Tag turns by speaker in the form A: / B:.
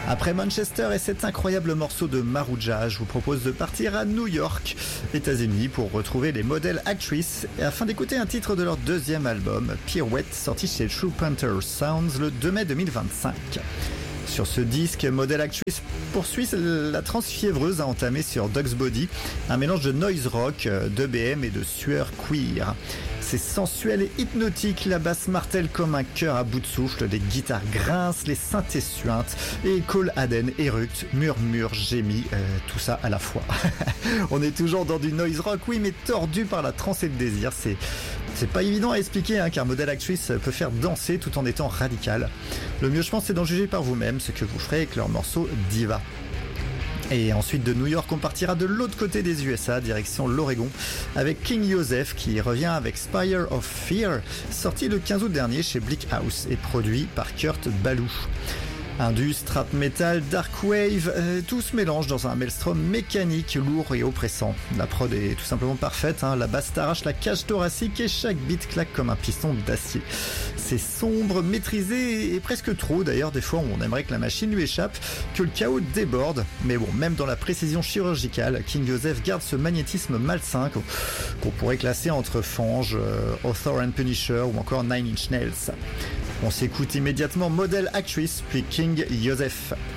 A: Après Manchester et cet incroyable morceau de Maruja, je vous propose de partir à New York, États-Unis, pour retrouver les Model Actress afin d'écouter un titre de leur deuxième album, Pirouette, sorti chez True Panther Sounds le 2 mai 2025. Sur ce disque, Model Actress poursuit la trance fiévreuse à entamer sur Dog's Body, un mélange de noise rock, d'EBM et de sueur queer. C'est sensuel et hypnotique, la basse martèle comme un cœur à bout de souffle, les guitares grincent, les synthés suintent, et Cole Aden éructe, murmure, gémit, tout ça à la fois. On est toujours dans du noise rock, oui, mais tordu par la trance et le désir. C'est pas évident à expliquer, car Model Actress peut faire danser tout en étant radical. Le mieux, je pense, c'est d'en juger par vous-même, ce que vous ferez avec leur morceau Diva. Et ensuite de New York, on partira de l'autre côté des USA, direction l'Oregon, avec King Joseph qui revient avec Spire of Fear, sorti le 15 août dernier chez Bleak House et produit par Kurt Ballou. Indus, trap metal, dark wave, tout se mélange dans un maelstrom mécanique, lourd et oppressant. La prod est tout simplement parfaite, la basse t'arrache la cage thoracique et chaque beat claque comme un piston d'acier. C'est sombre, maîtrisé et presque trop, d'ailleurs des fois on aimerait que la machine lui échappe, que le chaos déborde, mais bon, même dans la précision chirurgicale, King Joseph garde ce magnétisme malsain qu'on pourrait classer entre Fange, Author and Punisher ou encore Nine Inch Nails. On s'écoute immédiatement Model Actress puis King Joseph.